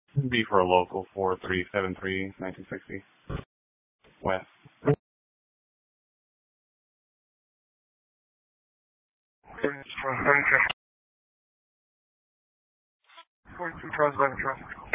B for a local 4373 1960 West. 42 Charles Avenue traffic.